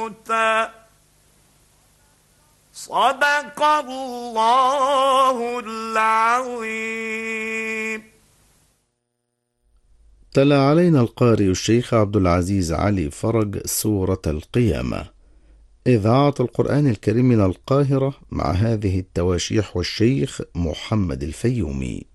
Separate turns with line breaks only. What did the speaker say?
صدق الله العظيم.
تلا علينا القارئ الشيخ عبد العزيز علي فرج سورة القيامة. إذاعة القرآن الكريم من القاهرة، مع هذه التواشيح والشيخ محمد الفيومي.